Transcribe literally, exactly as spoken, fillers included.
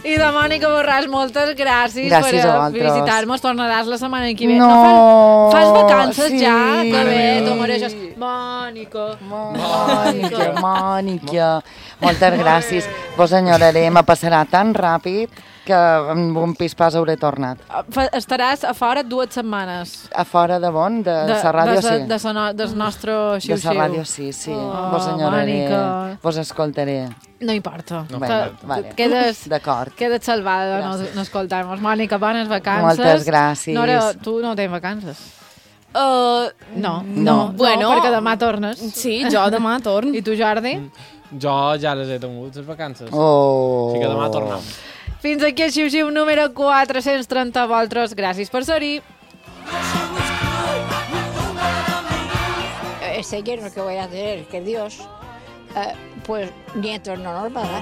I de Mònica Borràs, moltes gràcies, gràcies per visitar-nos. Tornaràs la setmana que ve. No, no fas, fas vacances sí. ja? Que bé, tu mereixes. Mònica. Mònica, Mònica. Moltes gràcies. Vos enyoraré, me passarà tan ràpid que amb un pispàs hauré tornat. Estaràs a fora dues setmanes. A fora de bon? De, de la ràdio, de, sí. De, de, no, del nostre xiu-xiu. De la ràdio, sí, sí. Oh, vos enyoraré, Mònica. vos escoltaré. No importa. No, bueno, vale. Quedes, D'acord. quedes salvada de no, no escoltar-nos. Mònica, bones vacances. Moltes gràcies. Nora, tu no tens vacances? Uh, no, no, no. Bueno, no, perquè demà tornes. Sí, jo demà torno. I tu, Jordi? Jo ja les he tingut, les vacances. Oh. Així que demà tornem. Fins aquí el xiu-xiu número quatre-cents trenta voltres. Gràcies per ser-hi. Este yerno que voy a tener, que Dios, eh, pues nietos no nos va a dar.